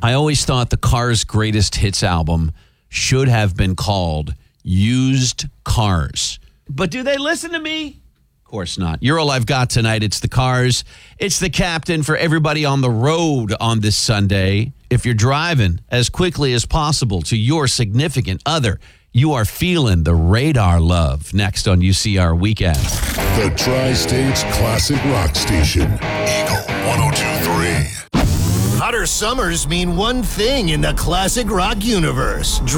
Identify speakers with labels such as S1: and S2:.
S1: I always thought the Cars' greatest hits album should have been called Used Cars. But do they listen to me? Of course not. You're all I've got tonight. It's the Cars. It's the captain for everybody on the road on this Sunday. If you're driving as quickly as possible to your significant other, you are feeling the radar love. Next on UCR Weekend.
S2: The Tri-States Classic Rock Station. Eagle 102.3.
S3: Hotter summers mean one thing in the classic rock universe.